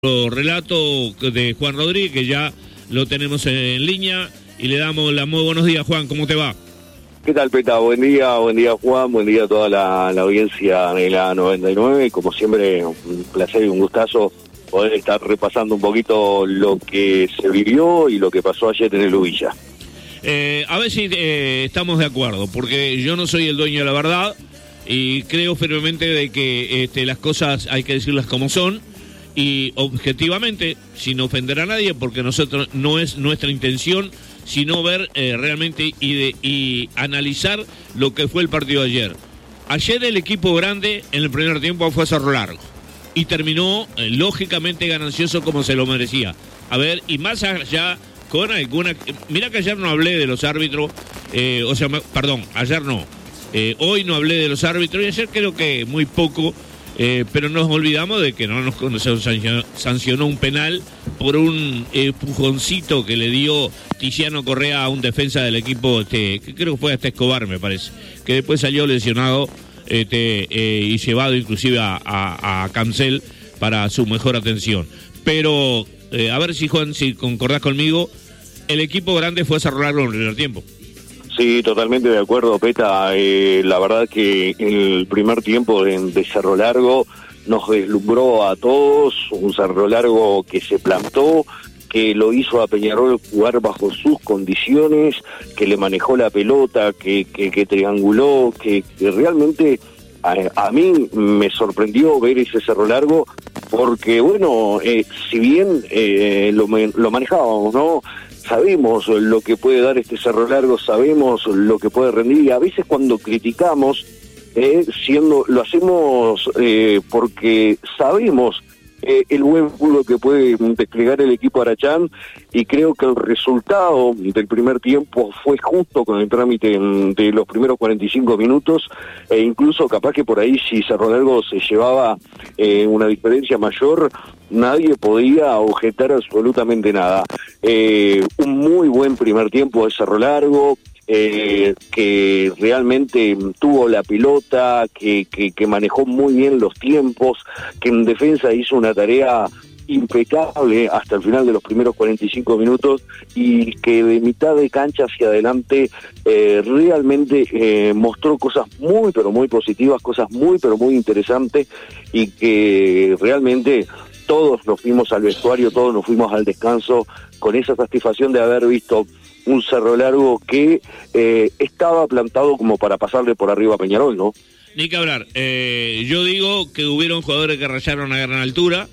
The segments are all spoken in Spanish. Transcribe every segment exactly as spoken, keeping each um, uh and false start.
Relato de Juan Rodríguez, que ya lo tenemos en línea, y le damos la muy buenos días. Juan, ¿cómo te va? ¿Qué tal, Peta? Buen día, buen día, Juan, buen día a toda la, la audiencia de la noventa y nueve. Como siempre, un placer y un gustazo poder estar repasando un poquito lo que se vivió y lo que pasó ayer en el Uvilla. Eh, a ver si eh, estamos de acuerdo, porque yo no soy el dueño de la verdad y creo firmemente de que este, las cosas hay que decirlas como son. Y objetivamente, sin ofender a nadie, porque nosotros no es nuestra intención, sino ver eh, realmente y, de, y analizar lo que fue el partido de ayer. Ayer el equipo grande en el primer tiempo fue a Cerro Largo y terminó eh, lógicamente ganancioso como se lo merecía. A ver, y más allá con alguna... Mira que ayer no hablé de los árbitros, eh, o sea, perdón, ayer no. Eh, hoy no hablé de los árbitros y ayer creo que muy poco... Eh, pero nos olvidamos de que no nos sancionó, sancionó un penal por un empujoncito que le dio Tiziano Correa a un defensa del equipo, este, que creo que fue hasta Escobar, me parece, que después salió lesionado este, eh, y llevado inclusive a, a, a Cancel para su mejor atención. Pero, eh, a ver si Juan, si concordás conmigo, el equipo grande fue a Cerro Largo en el primer tiempo. Sí, totalmente de acuerdo, Peta. Eh, la verdad que el primer tiempo de, de Cerro Largo nos deslumbró a todos, un Cerro Largo que se plantó, que lo hizo a Peñarol jugar bajo sus condiciones, que le manejó la pelota, que, que, que trianguló, que, que realmente a, a mí me sorprendió ver ese Cerro Largo, porque bueno, eh, si bien eh, lo, lo manejábamos, ¿no? Sabemos lo que puede dar este Cerro Largo, sabemos lo que puede rendir, y a veces cuando criticamos, eh, siendo lo hacemos eh, porque sabemos eh, el buen fútbol que puede desplegar el equipo Arachán, y creo que el resultado del primer tiempo fue justo con el trámite de los primeros cuarenta y cinco minutos, e incluso capaz que por ahí si Cerro Largo se llevaba eh, una diferencia mayor, nadie podía objetar absolutamente nada. Eh, un muy buen primer tiempo de Cerro Largo, eh, que realmente tuvo la pelota, que, que, que manejó muy bien los tiempos, que en defensa hizo una tarea impecable hasta el final de los primeros cuarenta y cinco minutos, y que de mitad de cancha hacia adelante eh, realmente eh, mostró cosas muy pero muy positivas, cosas muy pero muy interesantes, y que realmente todos nos fuimos al vestuario, todos nos fuimos al descanso con esa satisfacción de haber visto un Cerro Largo que eh, estaba plantado como para pasarle por arriba a Peñarol, ¿no? Ni que hablar. Eh, yo digo que hubieron jugadores que rayaron a gran altura,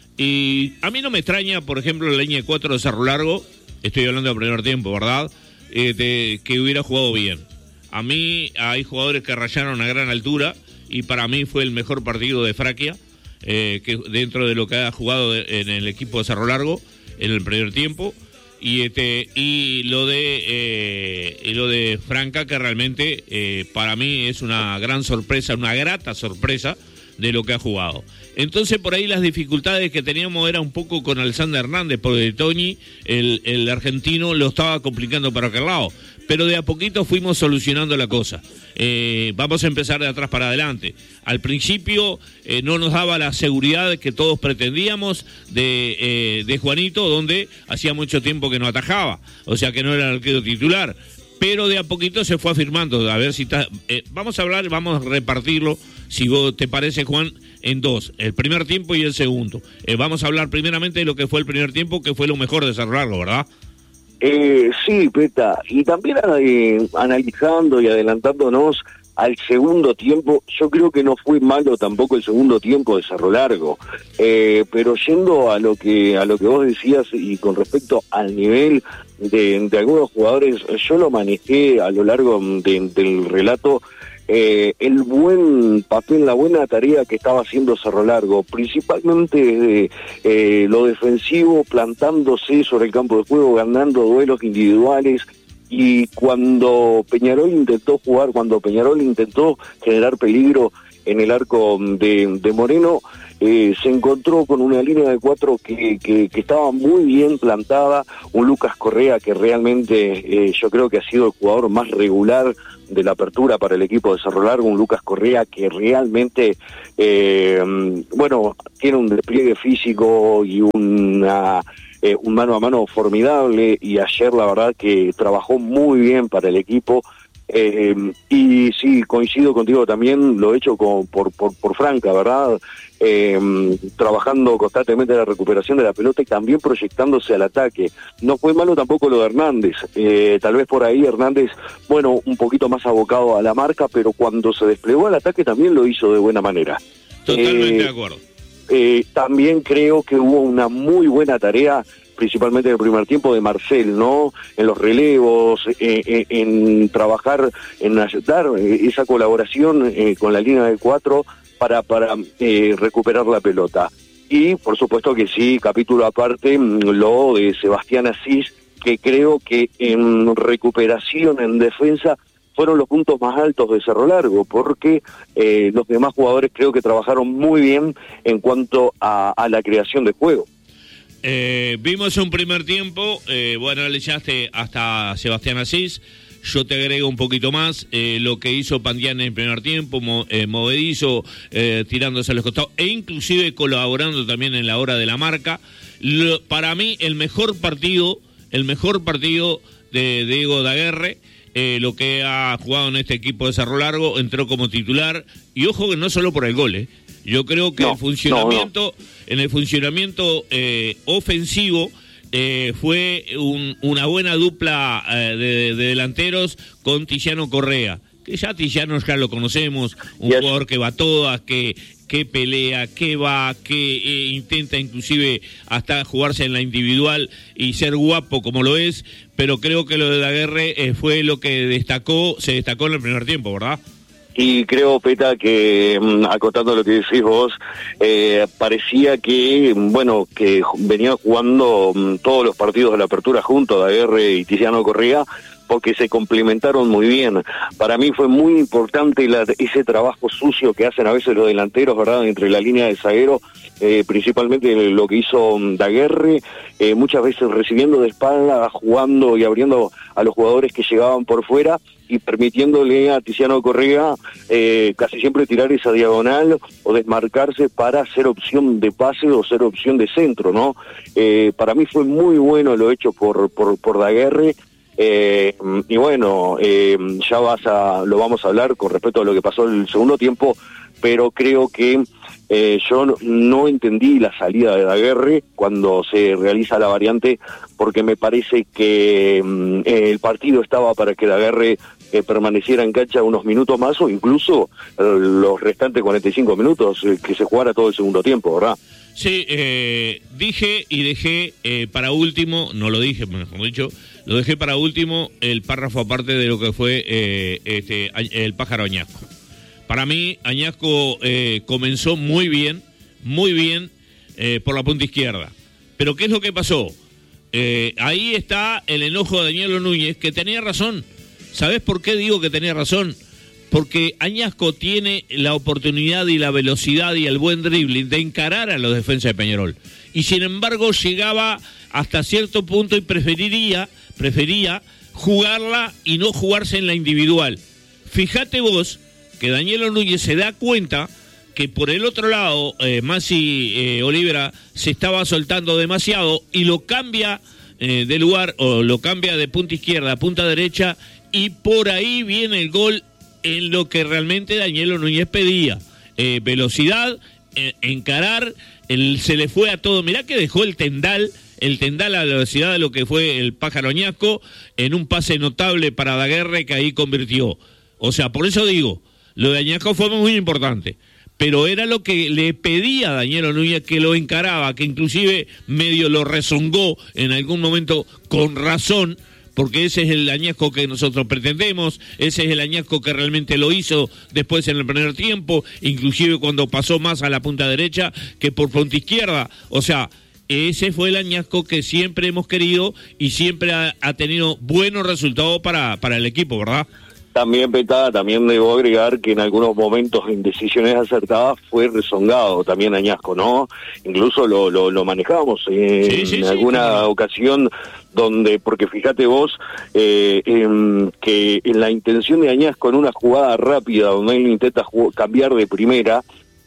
y a mí no me extraña, por ejemplo, la línea de cuatro de Cerro Largo, estoy hablando del primer tiempo, ¿verdad? Eh, de, que hubiera jugado bien. A mí hay jugadores que rayaron a gran altura, y para mí fue el mejor partido de Fraquia, eh, que dentro de lo que ha jugado de, en el equipo de Cerro Largo en el primer tiempo, y este y lo de eh, y lo de Franca, que realmente eh, para mí es una gran sorpresa, una grata sorpresa de lo que ha jugado. Entonces por ahí las dificultades que teníamos era un poco con Alexander Hernández, porque Tony, el, el argentino, lo estaba complicando para aquel lado, pero de a poquito fuimos solucionando la cosa. Eh, vamos a empezar de atrás para adelante. Al principio eh, no nos daba la seguridad que todos pretendíamos de, eh, de Juanito, donde hacía mucho tiempo que no atajaba, o sea que no era el arquero titular, pero de a poquito se fue afirmando. A ver si está, eh, vamos a hablar, vamos a repartirlo, si vos te parece, Juan, en dos, el primer tiempo y el segundo. Eh, vamos a hablar primeramente de lo que fue el primer tiempo, que fue lo mejor de Cerro Largo, ¿verdad? Eh, sí, Peta, y también eh, analizando y adelantándonos al segundo tiempo, yo creo que no fue malo tampoco el segundo tiempo de Cerro Largo, eh, pero yendo a lo que a lo que vos decías y con respecto al nivel de, de algunos jugadores, yo lo manejé a lo largo de, del relato. Eh, el buen papel, la buena tarea que estaba haciendo Cerro Largo, principalmente desde eh, lo defensivo, plantándose sobre el campo de juego, ganando duelos individuales, y cuando Peñarol intentó jugar, cuando Peñarol intentó generar peligro en el arco de, de Moreno, eh, se encontró con una línea de cuatro que, que, que estaba muy bien plantada, un Lucas Correa que realmente eh, yo creo que ha sido el jugador más regular de la apertura para el equipo de Cerro Largo, un Lucas Correa que realmente, eh, bueno, tiene un despliegue físico y una... Eh, un mano a mano formidable, y ayer la verdad que trabajó muy bien para el equipo, eh, y sí, coincido contigo también, lo he hecho con, por, por, por Franca, ¿verdad? Eh, trabajando constantemente en la recuperación de la pelota y también proyectándose al ataque. No fue malo tampoco lo de Hernández, eh, tal vez por ahí Hernández, bueno, un poquito más abocado a la marca, pero cuando se desplegó al ataque también lo hizo de buena manera. Totalmente eh, de acuerdo. Eh, también creo que hubo una muy buena tarea, principalmente en el primer tiempo, de Marcel, ¿no? En los relevos, eh, eh, en trabajar, en ayudar eh, esa colaboración eh, con la línea de cuatro para, para eh, recuperar la pelota. Y, por supuesto que sí, capítulo aparte, lo de Sebastián Asís, que creo que en recuperación, en defensa, fueron los puntos más altos de Cerro Largo, porque eh, los demás jugadores creo que trabajaron muy bien en cuanto a, a la creación de juego. Eh, vimos un primer tiempo, eh, bueno, le echaste hasta Sebastián Asís, yo te agrego un poquito más, eh, lo que hizo Pandián en el primer tiempo, mo, eh, movedizo, eh, tirándose a los costados, e inclusive colaborando también en la hora de la marca. Lo, para mí, el mejor partido, el mejor partido de Diego Daguerre, Eh, lo que ha jugado en este equipo de Cerro Largo, entró como titular, y ojo que no solo por el gol, ¿eh? Yo creo que no, el funcionamiento, no, no. en el funcionamiento eh, ofensivo eh, fue un, una buena dupla eh, de, de delanteros con Tiziano Correa, que ya Tiziano ya lo conocemos, un yes. jugador que va a todas, que que pelea, que va, que eh, intenta inclusive hasta jugarse en la individual y ser guapo como lo es, pero creo que lo de Daguerre eh, fue lo que destacó, se destacó en el primer tiempo, ¿verdad? Y creo, Peta, que acotando lo que decís vos, eh, parecía que, bueno, que venían jugando um, todos los partidos de la apertura juntos, Daguerre y Tiziano Correa, porque se complementaron muy bien. Para mí fue muy importante la, ese trabajo sucio que hacen a veces los delanteros, ¿verdad?, entre la línea de zaguero, eh, principalmente lo que hizo Daguerre, eh, muchas veces recibiendo de espalda, jugando y abriendo a los jugadores que llegaban por fuera y permitiéndole a Tiziano Correa eh, casi siempre tirar esa diagonal o desmarcarse para ser opción de pase o ser opción de centro, ¿no? Eh, para mí fue muy bueno lo hecho por, por, por Daguerre. Eh, y bueno, eh, ya vas a, lo vamos a hablar con respecto a lo que pasó en el segundo tiempo, pero creo que eh, yo no, no entendí la salida de Daguerre cuando se realiza la variante, porque me parece que eh, el partido estaba para que Daguerre eh, permaneciera en cancha unos minutos más, o incluso eh, los restantes cuarenta y cinco minutos, eh, que se jugara todo el segundo tiempo, ¿verdad? Sí, eh, dije y dejé eh, para último, no lo dije, mejor dicho, lo dejé para último el párrafo aparte de lo que fue eh, este el pájaro Añasco. Para mí, Añasco eh, comenzó muy bien, muy bien eh, por la punta izquierda. Pero ¿qué es lo que pasó? Eh, ahí está el enojo de Danielo Núñez, que tenía razón. ¿Sabés por qué digo que tenía razón? Porque Añasco tiene la oportunidad y la velocidad y el buen dribbling de encarar a los defensas de Peñarol. Y sin embargo llegaba hasta cierto punto y preferiría, prefería jugarla y no jugarse en la individual. Fíjate vos que Danielo Núñez se da cuenta que por el otro lado eh, Maxi eh, Olivera se estaba soltando demasiado y lo cambia eh, de lugar, o lo cambia de punta izquierda a punta derecha, y por ahí viene el gol en lo que realmente Danielo Núñez pedía. Eh, velocidad, eh, encarar, el, se le fue a todo. Mirá que dejó el tendal, el tendal a la velocidad de lo que fue el pájaro Añasco, en un pase notable para Daguerre, que ahí convirtió. O sea, por eso digo, lo de Añasco fue muy importante, pero era lo que le pedía a Danielo Núñez, que lo encaraba, que inclusive medio lo rezongó en algún momento con razón, porque ese es el Añasco que nosotros pretendemos, ese es el Añasco que realmente lo hizo después en el primer tiempo, inclusive cuando pasó más a la punta derecha que por punta izquierda. O sea, ese fue el Añasco que siempre hemos querido y siempre ha, ha tenido buenos resultados para, para el equipo, ¿verdad? También, Peta, también debo agregar que en algunos momentos en decisiones acertadas fue rezongado también Añasco, ¿no? Incluso lo, lo, lo manejábamos eh, sí, sí, en sí, alguna claro. ocasión donde, porque fíjate vos, eh, eh, que en la intención de Añasco en una jugada rápida donde él intenta cambiar de primera,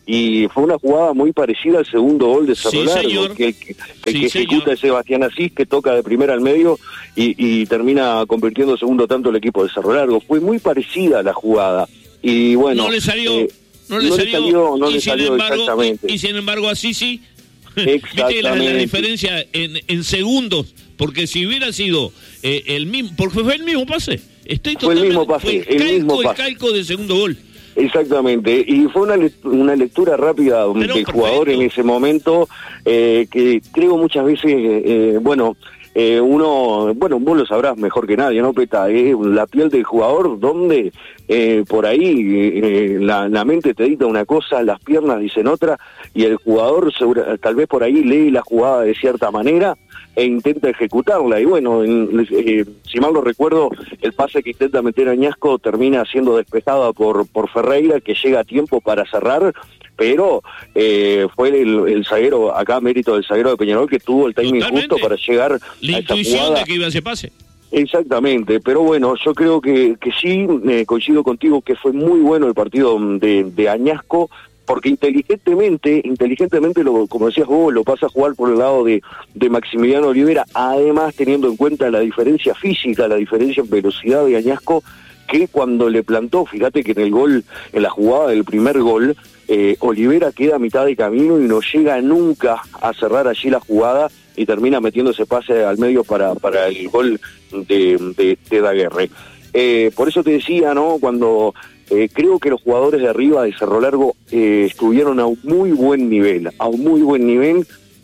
y fue una jugada muy parecida al segundo gol de Cerro Sí, Largo, señor. que el que, el Sí, que ejecuta señor. es Sebastián Asís, que toca de primera al medio y, y termina convirtiendo segundo tanto el equipo de Cerro Largo. Fue muy parecida la jugada. Y bueno, no le salió, eh, no le no salió, le salió, no y le sin salió embargo, exactamente. Y, y sin embargo así sí. Exactamente. Viste la, la diferencia en, en segundos, porque si hubiera sido eh, el mismo, porque fue el mismo pase. Estoy Fue el mismo pase, fue el, el calco, mismo el pase. calco del segundo gol. Exactamente, y fue una, le una lectura rápida Pero del perfecto. jugador en ese momento, eh, que creo muchas veces, eh, bueno, eh, uno, bueno, vos lo sabrás mejor que nadie, ¿no, Peta? Eh, la piel del jugador, donde eh, por ahí eh, la, la mente te dicta una cosa, las piernas dicen otra, y el jugador segura, tal vez por ahí lee la jugada de cierta manera e intenta ejecutarla, y bueno, en, eh, si mal no recuerdo, el pase que intenta meter Añasco termina siendo despejada por, por Ferreira, que llega a tiempo para cerrar, pero eh, fue el, el zaguero, acá mérito del zaguero de Peñarol, que tuvo el timing Totalmente. justo para llegar La a esa intuición jugada. de que iba a ese pase. Exactamente, pero bueno, yo creo que, que sí, eh, coincido contigo que fue muy bueno el partido de, de Añasco, porque inteligentemente, inteligentemente, lo, como decías vos, lo pasa a jugar por el lado de, de Maximiliano Olivera, además teniendo en cuenta la diferencia física, la diferencia en velocidad de Añasco, que cuando le plantó, fíjate que en el gol, en la jugada del primer gol, eh, Olivera queda a mitad de camino y no llega nunca a cerrar allí la jugada y termina metiendo ese pase al medio para, para el gol de, de, de Daguerre. Eh, por eso te decía, ¿no?, cuando... Eh, creo que los jugadores de arriba de Cerro Largo eh, estuvieron a un muy buen nivel, a un muy buen nivel,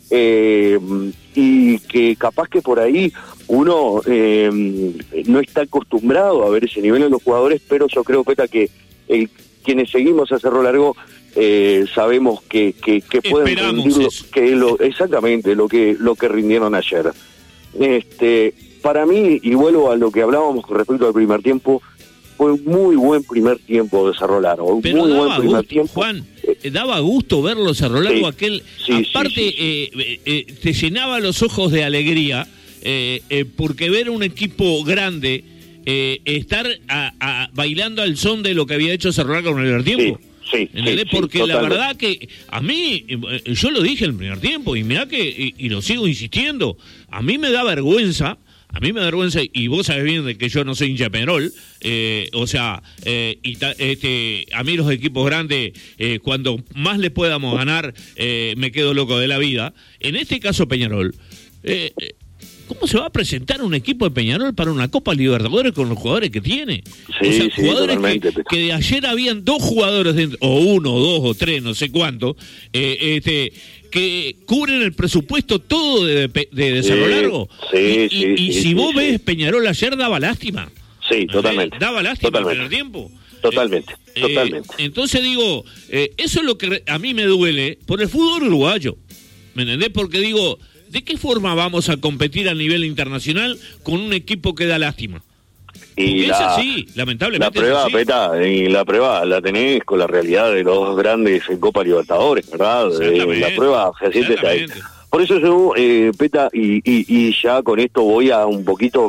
eh, y que capaz que por ahí uno eh, no está acostumbrado a ver ese nivel en los jugadores, pero yo creo, Peta, que el, quienes seguimos a Cerro Largo eh, sabemos que, que, que pueden Esperamos rendir lo, eso. que lo, exactamente lo que, lo que rindieron ayer. Este, para mí, y vuelvo a lo que hablábamos con respecto al primer tiempo, fue un muy buen primer tiempo de Cerro Largo, un Pero muy daba buen primer gusto, tiempo. Juan, eh, daba gusto verlo Cerro Largo, Sí, aquel, sí, aparte sí, sí. Eh, eh, eh, te llenaba los ojos de alegría, eh, eh, porque ver un equipo grande, eh, estar a, a, bailando al son de lo que había hecho Cerro Largo en el primer tiempo. Sí, sí, ¿Entendés? sí, Porque sí, la totalmente. verdad que a mí, eh, yo lo dije en el primer tiempo, y mirá que, y, y lo sigo insistiendo, a mí me da vergüenza, a mí me da vergüenza, y vos sabés bien de que yo no soy hincha de Peñarol, eh, o sea, eh, y ta, este, a mí los equipos grandes, eh, cuando más le podamos ganar, eh, me quedo loco de la vida. En este caso Peñarol, eh, ¿cómo se va a presentar un equipo de Peñarol para una Copa Libertadores con los jugadores que tiene? Sí, o sea, sí, jugadores totalmente. que, que de ayer habían dos jugadores dentro, o uno, o dos, o tres, no sé cuánto, eh, este, que cubren el presupuesto todo de, de, de Sí, Cerro Largo. sí, y, y- sí, y sí, si sí, vos sí. ves Peñarol ayer, daba lástima. Sí, totalmente. Eh, Daba lástima Totalmente. en el primer tiempo. Totalmente, Eh, totalmente. eh, entonces digo, eh, eso es lo que re- a mí me duele por el fútbol uruguayo. ¿Me entendés? Porque digo, ¿de qué forma vamos a competir a nivel internacional con un equipo que da lástima? Y Porque la, es así, lamentablemente. la prueba, es así. Peta, y la prueba la tenés con la realidad de los dos grandes en Copa Libertadores, ¿verdad? Exactamente, Eh, la prueba fehaciente está ahí. exactamente. Por eso yo, eh, Peta, y, y, y ya con esto voy a un poquito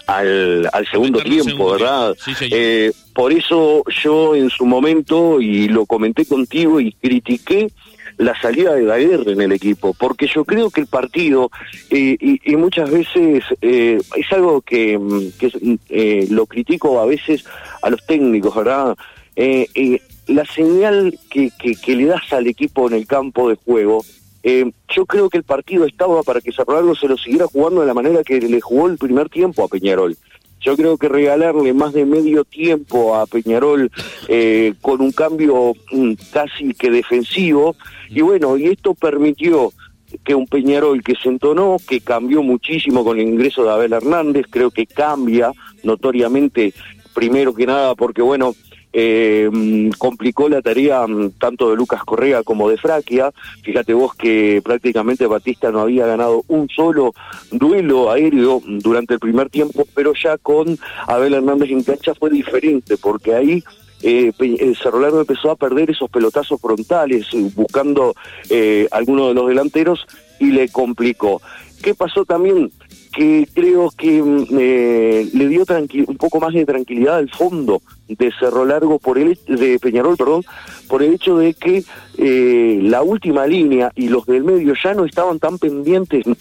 al, al segundo meternos tiempo, segundo ¿verdad? tiempo. Sí, señor. Eh, por eso yo en su momento, y lo comenté contigo y critiqué la salida de Daguerre en el equipo, porque yo creo que el partido, eh, y, y muchas veces eh, es algo que, que eh, lo critico a veces a los técnicos, ¿verdad? Eh, eh, la señal que, que, que le das al equipo en el campo de juego, eh, yo creo que el partido estaba para que Cerro Largo se lo siguiera jugando de la manera que le jugó el primer tiempo a Peñarol. Yo creo que regalarle más de medio tiempo a Peñarol eh, con un cambio mm, casi que defensivo, y bueno, y esto permitió que un Peñarol que se entonó, que cambió muchísimo con el ingreso de Abel Hernández, creo que cambia notoriamente, primero que nada porque bueno, eh, complicó la tarea tanto de Lucas Correa como de Fraquia. Fíjate vos que prácticamente Batista no había ganado un solo duelo aéreo durante el primer tiempo, pero ya con Abel Hernández en cancha fue diferente, porque ahí Eh, Cerro Largo empezó a perder esos pelotazos frontales, buscando eh, algunos de los delanteros, y le complicó. ¿Qué pasó también? Que creo que eh, le dio un poco más de tranquilidad al fondo de Cerro Largo, por el de Peñarol, perdón, por el hecho de que eh, la última línea y los del medio ya no estaban tan pendientes